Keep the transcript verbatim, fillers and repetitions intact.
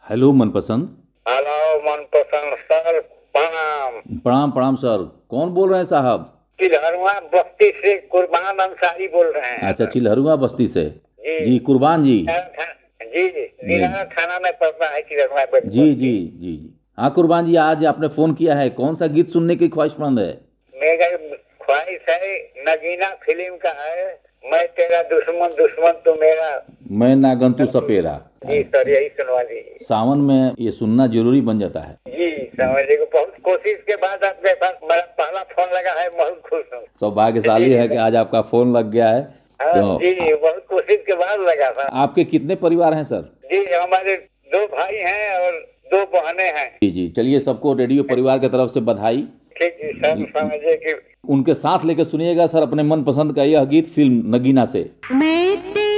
Hello मनपसंद। Hello मनपसंद sir, प्रणाम। प्रणाम प्रणाम सर, कौन बोल रहे हैं साहब? चिल्हरुआ बस्ती से कुर्बान अंसारी बोल रहे हैं अच्छा, सर। चिल्हरुआ बस्ती से। जी जी कुर्बान जी। जी दिनारा थाना में पड़ता है चिल्हरुआ बस्ती। जी जी जी जी हाँ कुर्बान जी, आज आपने फ़ोन किया है, कौन सा गीत सुनने की ख्वाहिशमंद है? मेरा ख्वाहिश है, नगीना फिल्म का है, मैं तेरा दुश्मन दुश्मन तो मेरा। मैं नागंतु सपेरा। जी सर, यही सुनवा दीजिए। सावन में ये सुनना जरूरी बन जाता है। जी समझिए को बहुत कोशिश के बाद आपके पास मेरा पहला फोन लगा है, बहुत खुश हूँ। सौभाग्यशाली है कि आज आपका फ़ोन लग गया है। हाँ तो जी, बहुत कोशिश के बाद लगा था। आपके कितने परिवार हैं सर? जी हमारे दो भाई हैं और दो बहनें हैं। जी जी, चलिए सबको रेडियो परिवार की तरफ से बधाई। ठीक है सर, समझिए कि उनके साथ लेकर सुनिएगा सर अपने मनपसंद का यह गीत फिल्म नगीना से। मैं